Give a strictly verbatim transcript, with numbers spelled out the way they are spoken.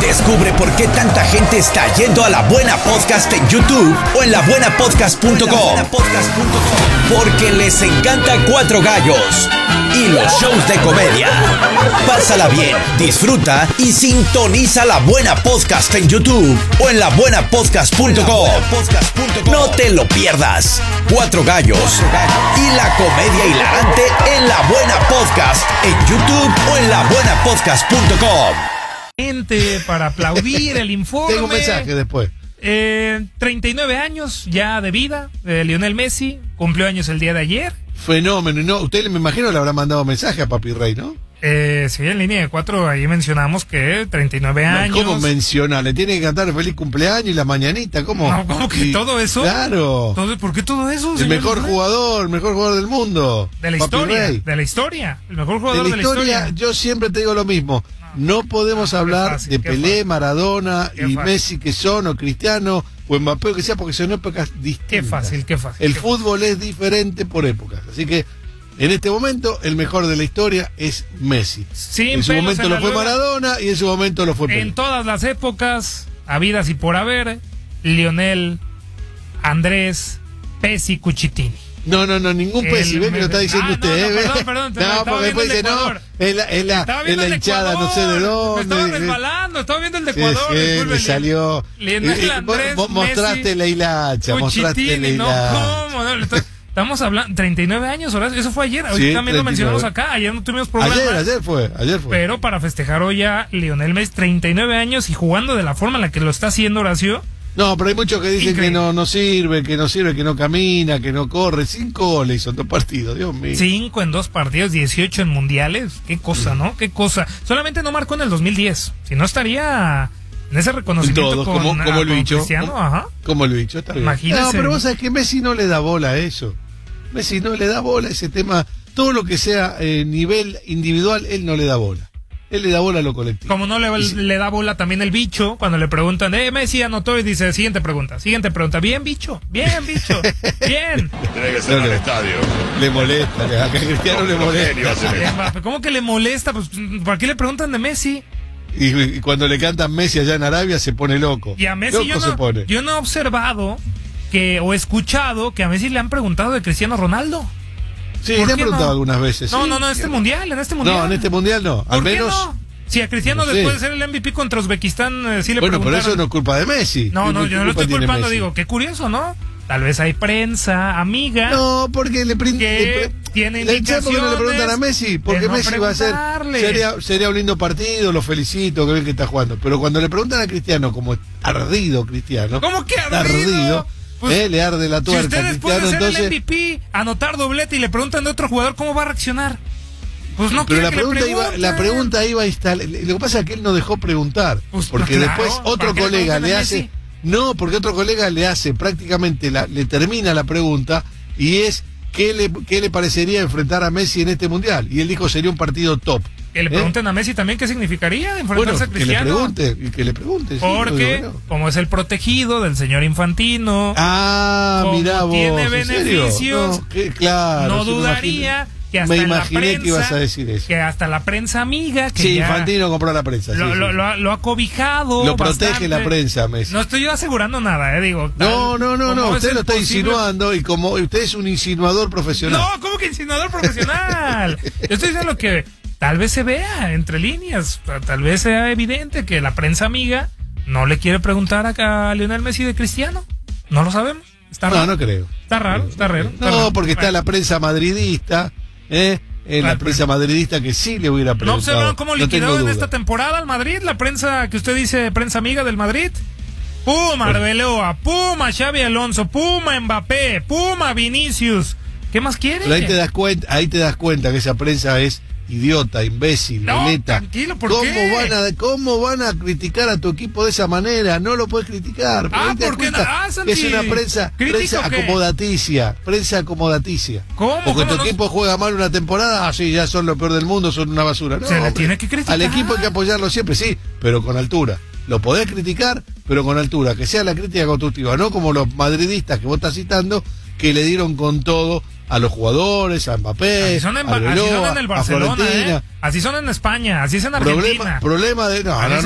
Descubre por qué tanta gente está yendo a La Buena Podcast en YouTube o en la buena podcast punto com. Porque les encanta Cuatro Gallos y los shows de comedia. Pásala bien, disfruta y sintoniza La Buena Podcast en YouTube o en la buena podcast punto com. No te lo pierdas. Cuatro Gallos y la comedia hilarante en La Buena Podcast en YouTube o en la buena podcast punto com. Gente para aplaudir el informe. Tengo un mensaje después. Eh, treinta y nueve años ya de vida de Lionel Messi, cumplió años el día de ayer. Fenómeno, ¿no? Usted, me imagino, le habrá mandado mensaje a Papi Rey, ¿no? Eh, sí, en línea de cuatro, ahí mencionamos que treinta y nueve años. ¿Cómo menciona? Le tiene que cantar feliz cumpleaños y la mañanita, ¿cómo? No, ¿cómo que y, todo eso? Claro. Todo, ¿por qué todo eso? El mejor Lionel? jugador, el mejor jugador del mundo. De la Papi historia, Rey. de la historia. El mejor jugador de la, de la historia, historia. Yo siempre te digo lo mismo. No podemos Ah, hablar fácil, de Pelé, fácil. Maradona Qué y fácil. Messi que son, o Cristiano, o Mbappé, o que sea, porque son épocas distintas. Qué fácil, qué fácil. El qué fútbol es diferente por épocas. Así que, en este momento, el mejor de la historia es Messi. Sin en su pelos momento en lo la fue lengua. Maradona y en su momento lo fue Pelé. En todas las épocas, habidas y por haber, Lionel, Andrés, Pessi, Cuchitini. No, no, no, ningún El Pessi, ve que lo está diciendo ah, usted, no, no, ¿eh? perdón, perdón, no, estaba porque viendo después el dice, no, Ecuador. es la, es la, Estaba es viendo la el hinchada, no sé de Ecuador. dónde. Me estaba eh, resbalando, estaba viendo el de sí, Ecuador. sí, discúlpeme. le salió. Lionel, eh, eh, Andrés, mo- mostraste Messi, la hilacha, mostraste la Cuchitini, no, hilacha. ¿cómo? No, le estoy- estamos hablando, treinta y nueve años, Horacio, eso fue ayer, hoy Sí, también lo treinta y nueve. mencionamos acá, ayer no tuvimos programa. Ayer, ayer fue, ayer fue. Pero para festejar hoy ya Lionel Messi, treinta y nueve años y jugando de la forma en la que lo está haciendo Horacio. No, pero hay muchos que dicen Increíble. que no, no sirve, que no sirve, que no camina, que no corre. Cinco goles son dos partidos, Dios mío. Cinco en dos partidos, dieciocho en mundiales. Qué cosa, ¿no? Qué cosa. Solamente no marcó en el dos mil diez. Si no estaría en ese reconocimiento Todos, con, como, como ah, el con bicho. Cristiano, Como, ajá. como el bicho, está bien. Imagínese. No, pero vos sabés que Messi no le da bola a eso. Messi no le da bola a ese tema. Todo lo que sea eh, nivel individual, él no le da bola. Él le da bola a lo colectivo. Como no le, Y si- le da bola también el bicho, cuando le preguntan, eh, Messi anotó y dice, siguiente pregunta, siguiente pregunta, bien bicho, bien bicho, bien. Tiene que ser No, al no. estadio. Le molesta, le- a Cristiano le Genio molesta. hace eso. Mbappé, ¿cómo que le molesta? Pues, ¿por qué le preguntan de Messi? Y, y cuando le cantan Messi allá en Arabia se pone loco. Y a Messi loco yo se no, pone. yo no he observado que o escuchado que a Messi le han preguntado de Cristiano Ronaldo. Sí, ¿Por le han qué preguntado no? algunas veces. No, sí. no, no, en este mundial, en este mundial. No, en este mundial no. Al ¿Por qué menos. no? Si a Cristiano No sé. después de ser el M V P contra Uzbekistán eh, sí le Bueno, pero preguntaron. eso no es culpa de Messi. No, no, ¿Qué yo no lo culpa estoy tiene culpando, Messi? digo, qué curioso, ¿no? Tal vez hay prensa, amiga. No, porque le, prin- Que le pre- tiene le- ¿sabes por qué no le preguntan a indicaciones Messi? Porque de no Messi va a ser. preguntarle. Sería, sería un lindo partido, lo felicito, que bien que está jugando. Pero cuando le preguntan a Cristiano, como ardido Cristiano. ¿Cómo que ardido? Pues, eh, le arde la Si tuerca usted a después de Cristiano, ser entonces. el M V P, anotar doblete y le preguntan de otro jugador, ¿cómo va a reaccionar? Pues no Pero quiere la que le pregunta, iba, pregunten. la pregunta iba a instalar. Lo que pasa es que él no dejó preguntar. Pues, porque claro, después ¿para otro qué le colega preguntan le a hace. Messi? No, porque otro colega le hace prácticamente, la, le termina la pregunta y es: ¿qué le, ¿qué le parecería enfrentar a Messi en este mundial? Y él dijo: sería un partido top. Que le ¿Eh? pregunten a Messi también qué significaría Bueno, enfrentarse a que le Cristiano. pregunte, y que le pregunte. sí, no Porque, digo que no. como es el protegido del señor Infantino, Ah, como mirá vos. tiene ¿en serio? beneficios, No, que- claro, no sí, me dudaría imaginé. que hasta Me en la imaginé prensa, que ibas a decir eso. que hasta la prensa amiga, que Sí, ya Infantino compró la prensa. sí, lo, sí. lo- lo ha, lo ha cobijado. Lo protege bastante. la prensa, Messi. No estoy yo asegurando nada, eh, digo. No, tal- no, no, ¿cómo no, es usted el lo está posible- insinuando y como usted es un insinuador profesional. No, ¿cómo que insinuador profesional? Yo estoy diciendo que tal vez se vea entre líneas, tal vez sea evidente que la prensa amiga no le quiere preguntar a, a Lionel Messi de Cristiano. No lo sabemos. Está No, raro. no creo. Está raro, está raro. está No, raro. porque está la prensa madridista, ¿eh? Eh, la Claro, prensa madridista que sí le hubiera ¿No preguntado. observaron cómo no tengo liquidó en duda. esta temporada al Madrid? La prensa que usted dice, prensa amiga del Madrid. Puma Arbeloa, Puma Xavi Alonso, Puma Mbappé, Puma Vinicius. ¿Qué más quiere? Pero ahí te das cuenta, ahí te das cuenta que esa prensa es idiota, imbécil, No, veleta. tranquilo, ¿por ¿Cómo qué? van a cómo van a criticar a tu equipo de esa manera? No lo puedes criticar. Pero Ah, ahí te das ¿por qué no? cuenta Ah, que Santi, es una prensa, ¿crítico prensa o qué? acomodaticia, prensa acomodaticia. ¿Cómo? Porque ¿Cómo tu no? equipo juega mal una temporada, ah, sí, ya son lo peor del mundo, son una basura. No, Se le hombre. tiene que criticar. Al equipo hay que apoyarlo siempre, sí, pero con altura. Lo podés criticar, pero con altura, que sea la crítica constructiva, no como los madridistas que vos estás citando, que le dieron con todo a los jugadores, a Mbappé, Así son en, a así Arbeloa, son en el a Barcelona, Florentina. ¿eh? Así son en España, así es en Problema, Argentina. problema de... No, Así no,